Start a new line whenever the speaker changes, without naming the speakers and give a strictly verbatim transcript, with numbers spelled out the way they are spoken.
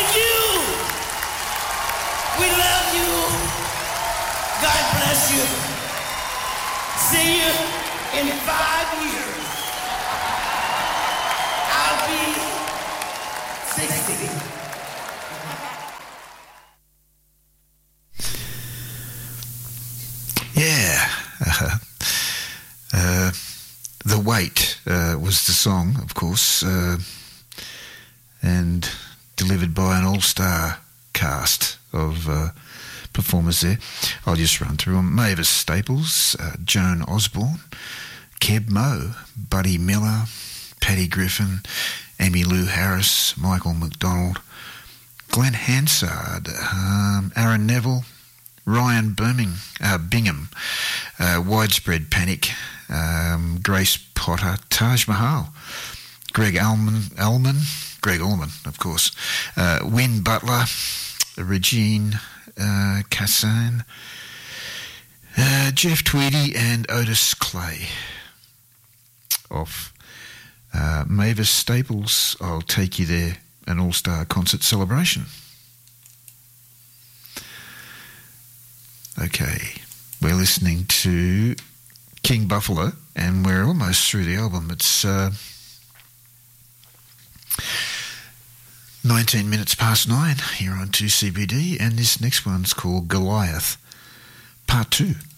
Thank you. We love you. God bless you. See you in five years. I'll be sixty.
Yeah. Uh, uh, The Wait uh, was the song, of course, uh, and delivered by an all-star cast of uh, performers there. I'll just run through them. Mavis Staples, uh, Joan Osborne, Keb Mo, Buddy Miller, Paddy Griffin, Emmylou Harris, Michael McDonald, Glenn Hansard, um, Aaron Neville, Ryan Birmingham, uh, Bingham, uh, Widespread Panic, um, Grace Potter, Taj Mahal, Greg Allman, Allman Greg Allman, of course, uh, Wynn Butler, Regine uh, Cassan, uh, Jeff Tweedy and Otis Clay. Off uh, Mavis Staples, I'll Take You There, an all-star concert celebration. Okay, we're listening to King Buffalo, and we're almost through the album. It's uh, nineteen minutes past nine here on two C B D, and this next one's called Goliath, Part two.